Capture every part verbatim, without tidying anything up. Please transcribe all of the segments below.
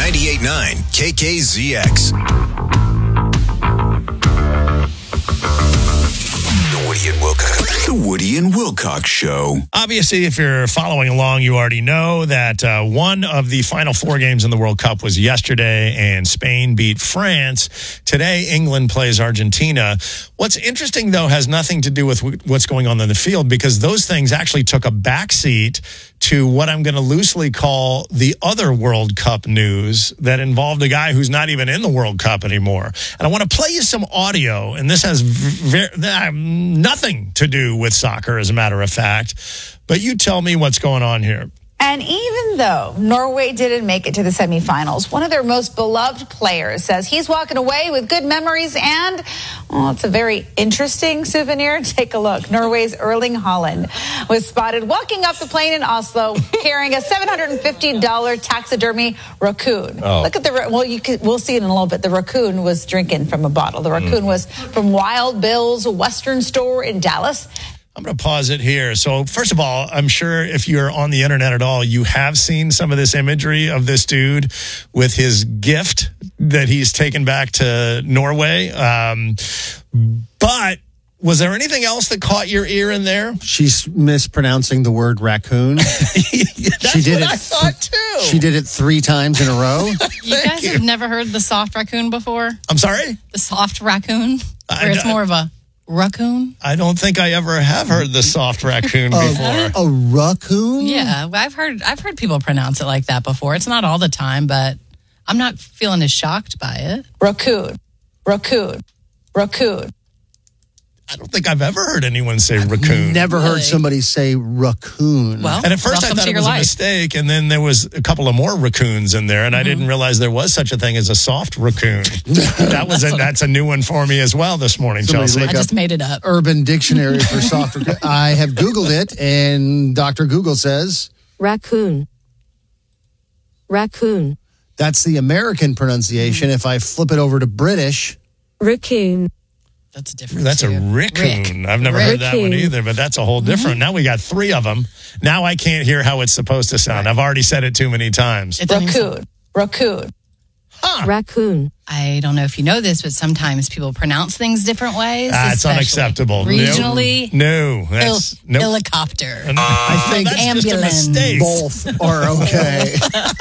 ninety-eight point nine K K Z X. The Woody and Wilcox. The Woody and Wilcox Show. Obviously, if you're following along, you already know that uh, one of the final four games in the World Cup was yesterday, and Spain beat France. Today, England plays Argentina. What's interesting, though, has nothing to do with what's going on in the field, because those things actually took a backseat to what I'm going to loosely call the other World Cup news that involved a guy who's not even in the World Cup anymore. And I want to play you some audio, and this has very, nothing to do with soccer, as a matter of fact. But you tell me what's going on here. And even though Norway didn't make it to the semifinals, one of their most beloved players says he's walking away with good memories and, well, it's a very interesting souvenir. Take a look. Norway's Erling Haaland was spotted walking up the plane in Oslo carrying a seven hundred fifty dollars taxidermy raccoon. Oh. Look at the, well, you can, we'll see it in a little bit. The raccoon was drinking from a bottle. The raccoon mm. was from Wild Bill's Western store in Dallas. I'm going to pause it here. So, first of all, I'm sure if you're on the internet at all, you have seen some of this imagery of this dude with his gift that he's taken back to Norway. Um, but was there anything else that caught your ear in there? She's mispronouncing the word raccoon. That's she did what it I thought, too. She did it three times in a row. You guys you. have never heard the soft raccoon before? I'm sorry? The soft raccoon? I- Where it's I- more of a raccoon? I don't think I ever have heard the soft raccoon before. A raccoon? Yeah, I've heard I've heard people pronounce it like that before. It's not all the time, but I'm not feeling as shocked by it. Raccoon, raccoon, raccoon. I don't think I've ever heard anyone say raccoon. Never Really? heard somebody say raccoon. Well, And at first I welcome thought to it your was a life. mistake, and then there was a couple of more raccoons in there, and Mm-hmm. I didn't realize there was such a thing as a soft raccoon. that was a, that's a new one for me as well this morning, Somebody Chelsea. look I just made it up. Urban Dictionary for soft raccoon. I have Googled it, and Doctor Google says Raccoon. Raccoon. that's the American pronunciation. If I flip it over to British, Raccoon. That's different. That's a too. raccoon. Rick. I've never heard that one Raccoon. either, but that's a whole different. Mm-hmm. Now we got three of them. Now I can't hear how it's supposed to sound. I've already said it too many times. It doesn't even sound- Raccoon, raccoon. Huh. Raccoon. I don't know if you know this, but sometimes people pronounce things different ways. Ah, it's especially unacceptable. Regionally, No, no il- that's nope. helicopter. I think that's Ambulance. just a mistake. both are okay.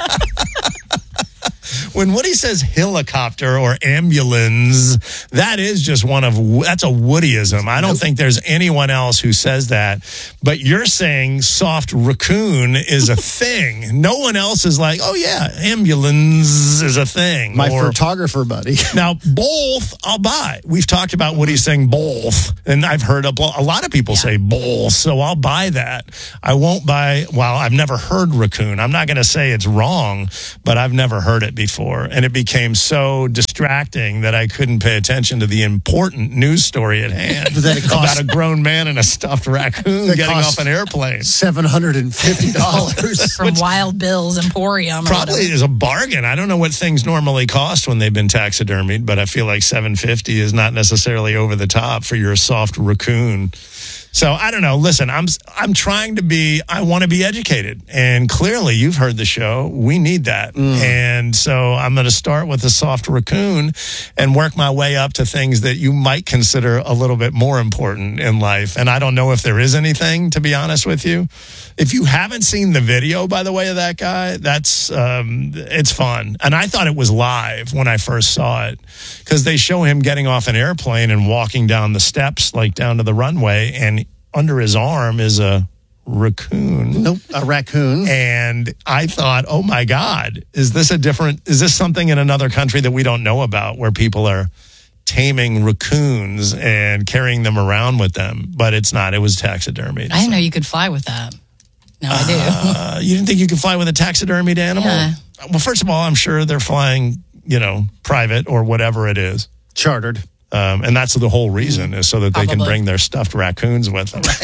When Woody says helicopter or ambulance, that is just one of, that's a Woodyism. I don't think there's anyone else who says that. But you're saying soft raccoon is a thing. No one else is like, oh yeah, ambulance is a thing. My Or- photographer buddy. Now, both, I'll buy. We've talked about Woody saying both, and I've heard a, a lot of people say both, so I'll buy that. I won't buy, well, I've never heard raccoon. I'm not going to say it's wrong, but I've never heard it before, and it became so distracting that I couldn't pay attention to the important news story at hand That it cost- about a grown man and a stuffed raccoon That getting cost- off an airplane. seven hundred fifty dollars. From Wild Bill's Emporium. or Probably whatever. is a bargain. I don't know what things normally cost when they've been taxidermied, but I feel like seven hundred fifty dollars is not necessarily over the top for your soft raccoon. So I don't know. Listen, I'm I'm trying to be, I want to be educated. And clearly you've heard the show. We need that. Mm. And so I'm going to start with the soft raccoon and work my way up to things that you might consider a little bit more important in life. And I don't know if there is anything, to be honest with you. If you haven't seen the video, by the way, of that guy, that's, um, it's fun. And I thought it was live when I first saw it, because they show him getting off an airplane and walking down the steps, like down to the runway, and under his arm is a raccoon. Nope, a raccoon. And I thought, oh my God, is this a different, is this something in another country that we don't know about, where people are taming raccoons and carrying them around with them? But it's not. It was taxidermied. I didn't know you could fly with that. Now I do. Uh, you didn't think you could fly with a taxidermied animal? Yeah. Well, first of all, I'm sure they're flying, you know, private or whatever it is. Chartered. Um, and that's the whole reason, is so that they can Probably. bring their stuffed raccoons with them.